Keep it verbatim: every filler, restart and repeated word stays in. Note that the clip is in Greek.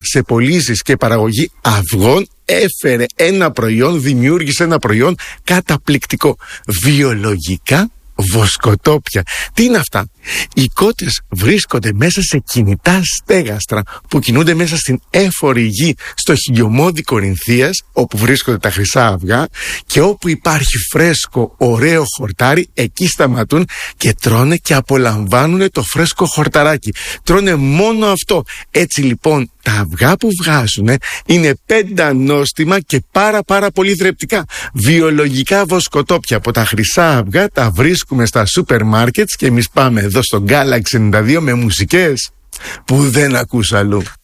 σε πωλήσεις και παραγωγή αυγών έφερε ένα προϊόν, δημιούργησε ένα προϊόν καταπληκτικό. Βιολογικά βοσκοτόπια. Τι είναι αυτά? Οι κότες βρίσκονται μέσα σε κινητά στέγαστρα που κινούνται μέσα στην έφορη γη στο χιλιομώδη Κορινθίας, όπου βρίσκονται τα χρυσά αυγά, και όπου υπάρχει φρέσκο ωραίο χορτάρι, εκεί σταματούν και τρώνε και απολαμβάνουν το φρέσκο χορταράκι. Τρώνε μόνο αυτό. Έτσι λοιπόν τα αυγά που βγάζουν είναι πεντανόστιμα και πάρα πάρα πολύ θρεπτικά. Βιολογικά βοσκοτόπια από τα χρυσά αυγά τα βρίσκουμε στα σούπερ μάρκετς και εμείς πάμε εδώ στο Galaxy ενενήντα δύο με μουσικές που δεν ακούς αλλού.